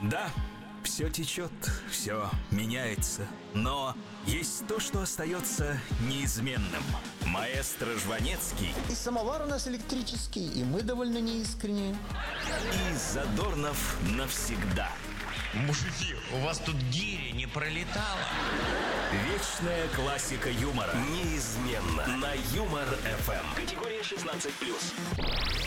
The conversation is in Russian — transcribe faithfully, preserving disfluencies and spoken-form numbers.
Да, все течет, все меняется, но есть то, что остается неизменным. Маэстро Жванецкий И самовар у нас электрический, и мы довольно неискренние. и Задорнов навсегда. Мужики, у вас тут гиря не пролетала? Вечная классика юмора. Неизменно. На Юмор эф эм. Категория шестнадцать плюс.